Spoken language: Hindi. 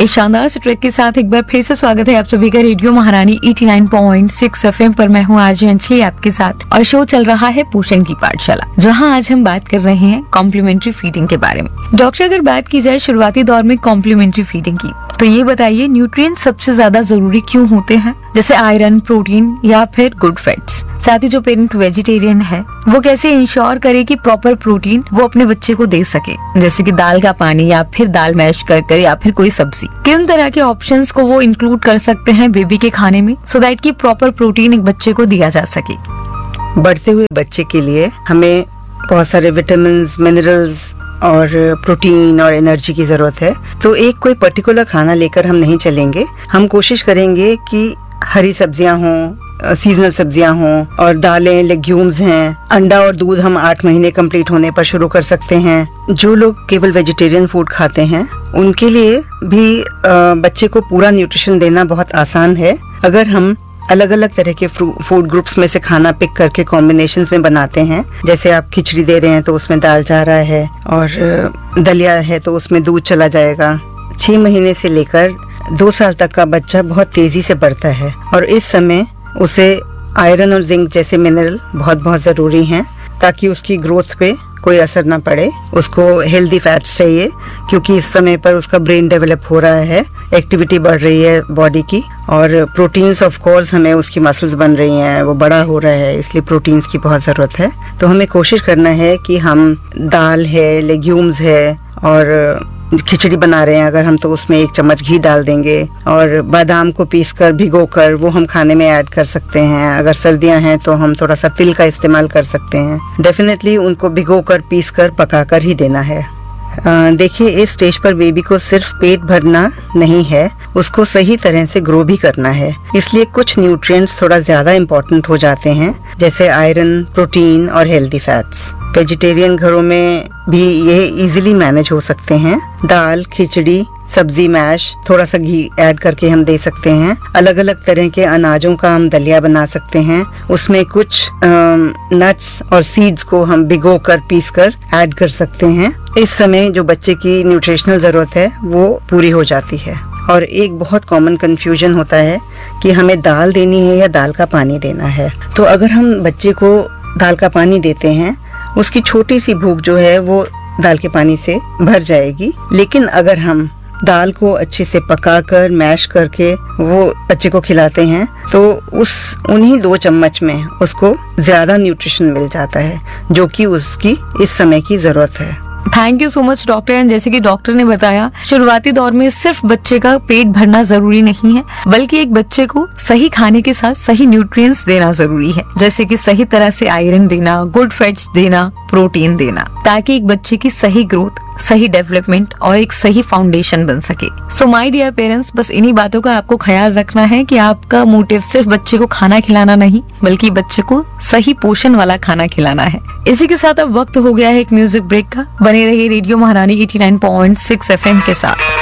इस शानदार से ट्रैक के साथ एक बार फिर से स्वागत है आप सभी का रेडियो महारानी 89.6 FM पर। मैं हूँ आरजे अंजलि आपके साथ और शो चल रहा है पोषण की पाठशाला, जहाँ आज हम बात कर रहे हैं कॉम्प्लीमेंट्री फीडिंग के बारे में। डॉक्टर, अगर बात की जाए शुरुआती दौर में कॉम्प्लीमेंट्री फीडिंग की, तो ये बताइए न्यूट्रिएंट सबसे ज्यादा जरूरी क्यों होते हैं, जैसे आयरन, प्रोटीन या फिर गुड फैट्स। साथ ही जो पेरेंट वेजिटेरियन है वो कैसे इंश्योर करे कि प्रॉपर प्रोटीन वो अपने बच्चे को दे सके, जैसे कि दाल का पानी या फिर दाल मैश कर या फिर कोई सब्जी। किन तरह के ऑप्शंस को वो इंक्लूड कर सकते हैं बेबी के खाने में, सो दैट कि प्रॉपर प्रोटीन एक बच्चे को दिया जा सके। बढ़ते हुए बच्चे के लिए हमें बहुत सारे विटामिन, मिनरल्स और प्रोटीन और एनर्जी की जरूरत है। तो एक कोई पर्टिकुलर खाना लेकर हम नहीं चलेंगे। हम कोशिश करेंगे कि हरी सब्जियां हों, सीजनल सब्जियां हों और दालें, लेग्यूम्स हैं। अंडा और दूध हम 8 महीने कंप्लीट होने पर शुरू कर सकते हैं। जो लोग केवल वेजिटेरियन फूड खाते हैं उनके लिए भी बच्चे को पूरा न्यूट्रिशन देना बहुत आसान है, अगर हम अलग अलग तरह के फूड ग्रुप्स में से खाना पिक करके कॉम्बिनेशंस में बनाते हैं। जैसे आप खिचड़ी दे रहे हैं तो उसमें दाल जा रहा है, और दलिया है तो उसमें दूध चला जाएगा। 6 महीने से लेकर 2 साल तक का बच्चा बहुत तेजी से बढ़ता है और इस समय उसे आयरन और जिंक जैसे मिनरल बहुत जरूरी हैं, ताकि उसकी ग्रोथ पे कोई असर ना पड़े। उसको हेल्दी फैट्स चाहिए क्योंकि इस समय पर उसका ब्रेन डेवलप हो रहा है, एक्टिविटी बढ़ रही है बॉडी की, और प्रोटीन्स ऑफ कोर्स हमें उसकी मसल्स बन रही हैं, वो बड़ा हो रहा है, इसलिए प्रोटीन्स की बहुत ज़रूरत है। तो हमें कोशिश करना है कि हम दाल है, लेग्यूम्स है और खिचड़ी बना रहे हैं अगर हम, तो उसमें 1 चम्मच घी डाल देंगे, और बादाम को पीसकर भिगोकर वो हम खाने में ऐड कर सकते हैं। अगर सर्दियां हैं तो हम थोड़ा सा तिल का इस्तेमाल कर सकते हैं। डेफिनेटली उनको भिगोकर, पीसकर, पकाकर ही देना है। देखिए, इस स्टेज पर बेबी को सिर्फ पेट भरना नहीं है, उसको सही तरह से ग्रो भी करना है। इसलिए कुछ न्यूट्रिएंट्स थोड़ा ज्यादा इम्पोर्टेंट हो जाते हैं, जैसे आयरन, प्रोटीन और हेल्दी फैट्स। वेजिटेरियन घरों में भी ये इजीली मैनेज हो सकते हैं। दाल, खिचड़ी, सब्जी मैश, थोड़ा सा घी ऐड करके हम दे सकते हैं। अलग अलग तरह के अनाजों का हम दलिया बना सकते हैं। उसमें कुछ नट्स और सीड्स को हम भिगोकर, पीसकर ऐड कर सकते हैं। इस समय जो बच्चे की न्यूट्रिशनल जरूरत है वो पूरी हो जाती है। और एक बहुत कॉमन कंफ्यूजन होता है कि हमें दाल देनी है या दाल का पानी देना है। तो अगर हम बच्चे को दाल का पानी देते हैं, उसकी छोटी सी भूख जो है वो दाल के पानी से भर जाएगी। लेकिन अगर हम दाल को अच्छे से पकाकर, मैश करके वो बच्चे को खिलाते हैं तो उन्हीं 2 चम्मच में उसको ज्यादा न्यूट्रिशन मिल जाता है, जो कि उसकी इस समय की जरूरत है। Thank you so much doctor. जैसे कि डॉक्टर ने बताया, शुरुआती दौर में सिर्फ बच्चे का पेट भरना जरूरी नहीं है, बल्कि एक बच्चे को सही खाने के साथ सही न्यूट्रिएंट्स देना जरूरी है, जैसे कि सही तरह से आयरन देना, गुड फैट्स देना, प्रोटीन देना, ताकि एक बच्चे की सही ग्रोथ, सही डेवलपमेंट और एक सही फाउंडेशन बन सके। सो माय डियर पेरेंट्स, बस इन्हीं बातों का आपको ख्याल रखना है कि आपका मोटिव सिर्फ बच्चे को खाना खिलाना नहीं, बल्कि बच्चे को सही पोषण वाला खाना खिलाना है। इसी के साथ अब वक्त हो गया है एक म्यूजिक ब्रेक का। बने रहिए रेडियो महारानी 89.6 FM के साथ।